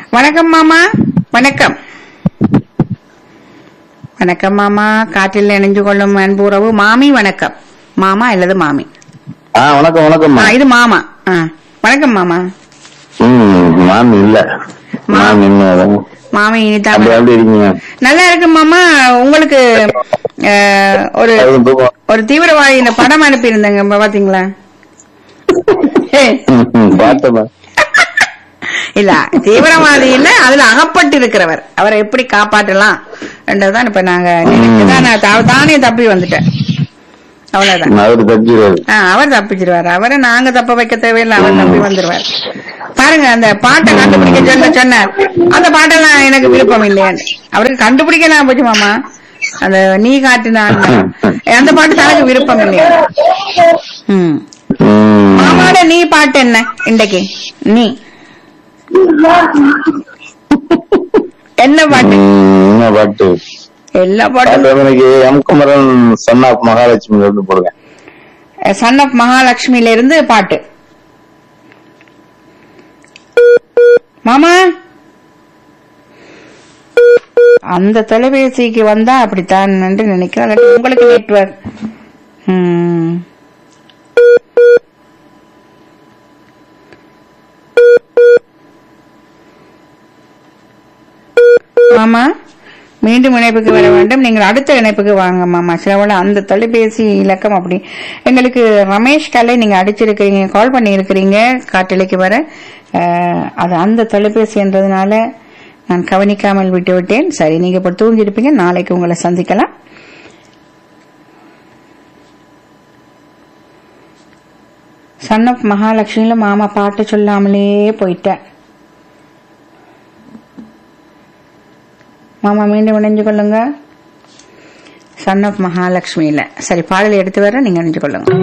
வணக்கம் மாமா. வணக்கம் வணக்கம் மாமா. காற்றில் இணைஞ்சு கொள்ளும் அன்புறவு மாமி. வணக்கம் மாமா அல்லது மாமி. வணக்கம் வணக்கம். இது மாமா. வணக்கம் மாமா. மாமி இல்ல, மாமி இனிதான் நல்லா இருக்கு மாமா. உங்களுக்கு ஒரு ஒரு தீவிரவாதி இந்த படம் அனுப்பி இருந்தாங்க, பாத்தீங்களா? இல்ல, தீவிரவாதி இல்ல, அதுல அகப்பட்டு இருக்கிறவர். அவரை எப்படி காப்பாற்றலாம் என்றதான் இப்ப நாங்க தானே தப்பி வந்துட்டேன். அவ்வளவுதான். அவர் தப்பிச்சிருவாரு. அவரை நாங்க தப்ப வைக்க தேவையில்லை, அவர் தப்பி வந்துருவார். பாருங்க, அந்த பாட்டை கண்டுபிடிக்க சொன்னார். அந்த பாட்டெல்லாம் எனக்கு விருப்பம் இல்லையான்னு அவருக்கு கண்டுபிடிக்கலாம் போச்சு மாமா. அந்த நீ காட்டினான் அந்த பாட்டு தனக்கு விருப்பம் இல்லையா? மாமாவோட நீ பாட்டு என்ன இன்றைக்கு? நீ என்ன பாட்டு? எல்லா பாட்டும் சன் ஆஃப் மகாலட்சுமி இருந்து போடுங்க. சன் ஆஃப் மகாலட்சுமியில இருந்து பாட்டு. மாமா அந்த தொலைபேசிக்கு வந்தா அப்படித்தான் என்று நினைக்கிறேன். உங்களுக்கு நெட்வொர்க் மாமா மீண்டும் இணைப்புக்கு வர வேண்டும். நீங்கள் அடுத்த இணைப்புக்கு வாங்க மாமா. சிலவள அந்த தொலைபேசி இலக்கம் அப்படி எங்களுக்கு ரமேஷ் கலை நீங்க அடிச்சிருக்கிறீங்க, கால் பண்ணி இருக்கிறீங்க காட்டலைக்கு வர. அது அந்த தொலைபேசி என்றதுனால நான் கவனிக்காமல் விட்டு விட்டேன். சரி, நீங்க இப்ப தூங்கிருப்பீங்க. நாளைக்கு உங்களை சந்திக்கலாம். சன் ஆஃப் மகாலட்சுமியில மாமா பாட்டு சொல்லாமலே போயிட்டேன். மாமா மீண்டும் இணைஞ்சு கொள்ளுங்க. Son of மகாலட்சுமியில. சரி, பாடலை எடுத்து வர நீங்க இணைஞ்சு கொள்ளுங்க.